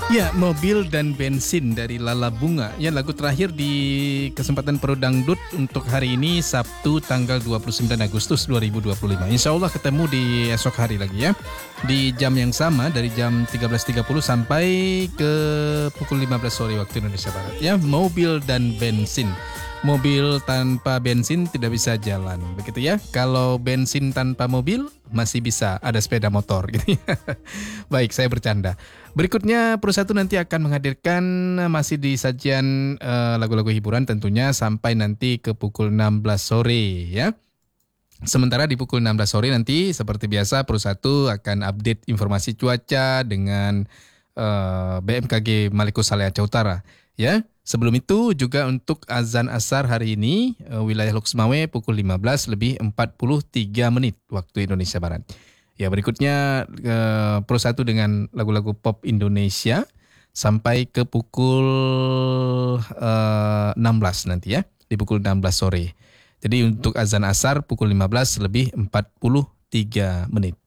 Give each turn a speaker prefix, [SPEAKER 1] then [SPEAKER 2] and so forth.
[SPEAKER 1] Ya, mobil dan bensin dari Lala Bunga. Ya, lagu terakhir di kesempatan Pro Dangdut untuk hari ini Sabtu tanggal 29 Agustus 2025. Insya Allah ketemu di esok hari lagi ya. Di jam yang sama dari jam 13.30 sampai ke pukul 15 sore waktu Indonesia Barat. Ya, mobil dan bensin. Mobil tanpa bensin tidak bisa jalan, begitu ya. Kalau bensin tanpa mobil masih bisa ada sepeda motor gitu ya. Baik, saya bercanda. Berikutnya Pro 1 nanti akan menghadirkan masih di sajian lagu-lagu hiburan tentunya sampai nanti ke pukul 16 sore ya. Sementara di pukul 16 sore nanti seperti biasa Pro 1 akan update informasi cuaca dengan BMKG Maluku Saleh Aceh Utara ya. Sebelum itu juga untuk azan asar hari ini wilayah Loksmawe pukul 15 lebih 43 menit waktu Indonesia Barat. Ya berikutnya Pro 1 dengan lagu-lagu pop Indonesia sampai ke pukul 16 nanti ya, di pukul 16 sore. Jadi untuk azan asar pukul 15 lebih 43 menit.